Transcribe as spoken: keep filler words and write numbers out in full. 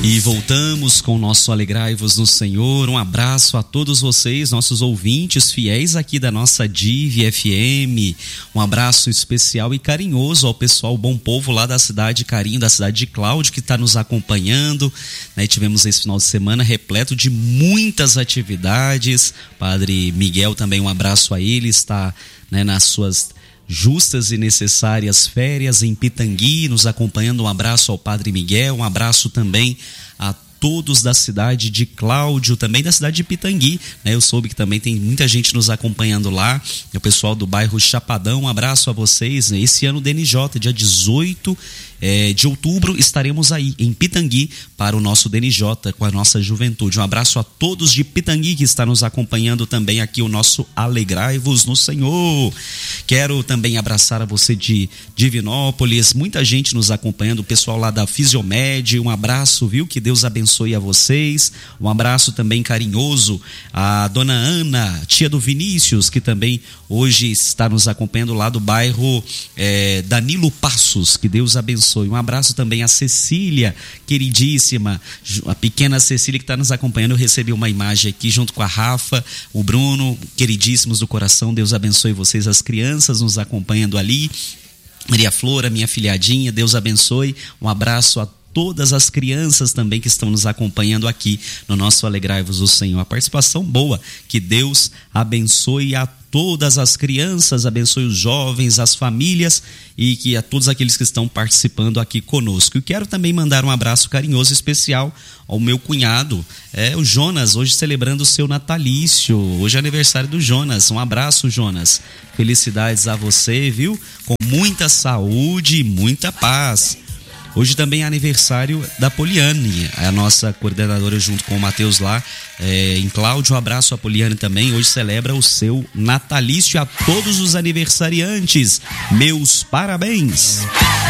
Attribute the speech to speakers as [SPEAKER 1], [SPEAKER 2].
[SPEAKER 1] E voltamos com o nosso Alegrai-vos no Senhor. Um abraço a todos vocês, nossos ouvintes fiéis aqui da nossa Dive F M. Um abraço especial e carinhoso ao pessoal bom povo lá da cidade Carinho, da cidade de Cláudio, que está nos acompanhando. Né, tivemos esse final de semana repleto de muitas atividades. Padre Miguel também, um abraço a ele, está, né, nas suas justas e necessárias férias em Pitangui, nos acompanhando. Um abraço ao Padre Miguel, um abraço também a todos da cidade de Cláudio, também da cidade de Pitangui, né? Eu soube que também tem muita gente nos acompanhando lá, o pessoal do bairro Chapadão. Um abraço a vocês. Esse ano D N J, dia dezoito é, de outubro, estaremos aí em Pitangui para o nosso D N J com a nossa juventude. Um abraço a todos de Pitangui que está nos acompanhando também aqui, o nosso Alegrai-vos no Senhor. Quero também abraçar a você de Divinópolis, muita gente nos acompanhando, o pessoal lá da Fisiomed. Um abraço, viu? Que Deus abençoe a vocês. Um abraço também carinhoso à dona Ana, tia do Vinícius, que também hoje está nos acompanhando lá do bairro é, Danilo Passos. Que Deus abençoe. Um abraço também a Cecília, queridíssima, a pequena Cecília que está nos acompanhando. Eu recebi uma imagem aqui junto com a Rafa, o Bruno, queridíssimos do coração. Deus abençoe vocês, as crianças nos acompanhando ali. Maria Flora, minha filhadinha, Deus abençoe. Um abraço a todas as crianças também que estão nos acompanhando aqui no nosso Alegrai-vos do Senhor. A participação boa, que Deus abençoe a todas as crianças, abençoe os jovens, as famílias e que a todos aqueles que estão participando aqui conosco. Eu quero também mandar um abraço carinhoso especial ao meu cunhado, é, o Jonas, hoje celebrando o seu natalício. Hoje é aniversário do Jonas. Um abraço, Jonas. Felicidades a você, viu? Com muita saúde e muita paz. Hoje também é aniversário da Poliane, a nossa coordenadora junto com o Matheus lá é, em Cláudio. Um abraço a Poliane também, hoje celebra o seu natalício. A todos os aniversariantes, meus parabéns!